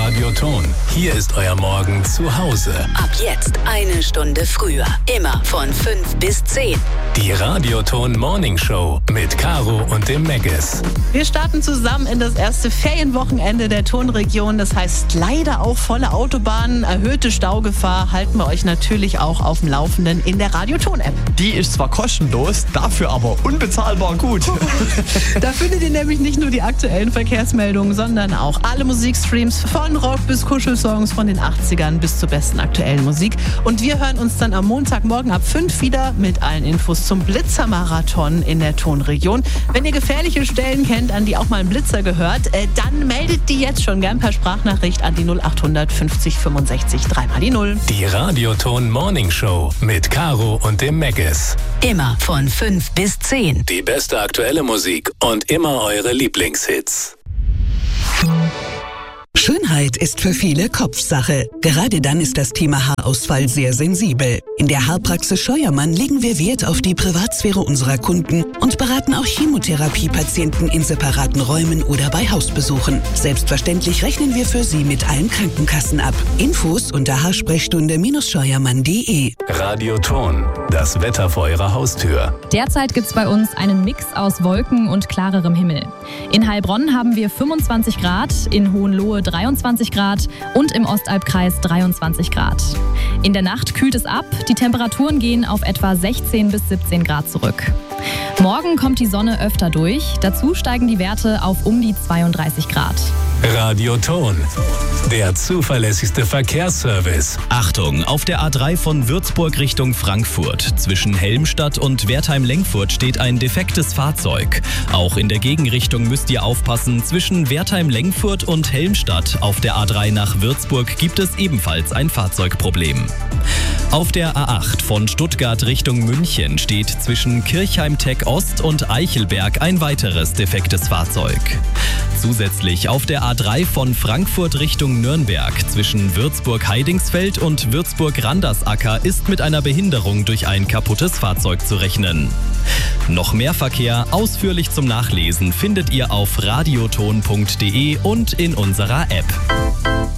Radioton. Hier ist euer Morgen zu Hause. Ab jetzt 1 Stunde früher. Immer von 5 bis 10. Die Radioton Morning Show mit Caro und dem Megges. Wir starten zusammen in das erste Ferienwochenende der Tonregion. Das heißt leider auch volle Autobahnen, erhöhte Staugefahr. Halten wir euch natürlich auch auf dem Laufenden in der Radioton-App. Die ist zwar kostenlos, dafür aber unbezahlbar gut. Da findet ihr nämlich nicht nur die aktuellen Verkehrsmeldungen, sondern auch alle Musikstreams von Rock bis Kuschelsongs von den 80ern bis zur besten aktuellen Musik. Und wir hören uns dann am Montagmorgen ab 5 wieder mit allen Infos zum Blitzermarathon in der Tonregion. Wenn ihr gefährliche Stellen kennt, an die auch mal ein Blitzer gehört, dann meldet die jetzt schon gern per Sprachnachricht an die 0800 50 65 3 die 0. Die Radioton Morning Show mit Caro und dem Megges. Immer von 5 bis 10. Die beste aktuelle Musik und immer eure Lieblingshits. Schönheit ist für viele Kopfsache. Gerade dann ist das Thema Haarausfall sehr sensibel. In der Haarpraxis Scheuermann legen wir Wert auf die Privatsphäre unserer Kunden und beraten auch Chemotherapiepatienten in separaten Räumen oder bei Hausbesuchen. Selbstverständlich rechnen wir für Sie mit allen Krankenkassen ab. Infos unter haarsprechstunde-scheuermann.de. Radioton, das Wetter vor eurer Haustür. Derzeit gibt es bei uns einen Mix aus Wolken und klarerem Himmel. In Heilbronn haben wir 25 Grad, in Hohenlohe 23 Grad und im Ostalbkreis 23 Grad. In der Nacht kühlt es ab, die Temperaturen gehen auf etwa 16 bis 17 Grad zurück. Morgen kommt die Sonne öfter durch, dazu steigen die Werte auf um die 32 Grad. Radioton, der zuverlässigste Verkehrsservice. Achtung, auf der A3 von Würzburg Richtung Frankfurt. Zwischen Helmstadt und Wertheim-Lengfurt steht ein defektes Fahrzeug. Auch in der Gegenrichtung müsst ihr aufpassen. Zwischen Wertheim-Lengfurt und Helmstadt auf der A3 nach Würzburg gibt es ebenfalls ein Fahrzeugproblem. Auf der A8 von Stuttgart Richtung München steht zwischen Kirchheim-Tech Ost und Eichelberg ein weiteres defektes Fahrzeug. Zusätzlich auf der A3 von Frankfurt Richtung Nürnberg zwischen Würzburg-Heidingsfeld und Würzburg-Randersacker ist mit einer Behinderung durch ein kaputtes Fahrzeug zu rechnen. Noch mehr Verkehr ausführlich zum Nachlesen findet ihr auf radioton.de und in unserer App.